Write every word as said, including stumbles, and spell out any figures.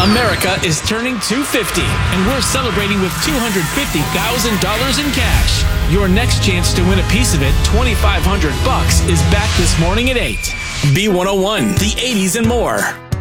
America is turning two fifty, and we're celebrating with two hundred fifty thousand dollars in cash. Your next chance to win a piece of it, twenty-five hundred bucks, is back this morning at eight. B one oh one, the eighties and more.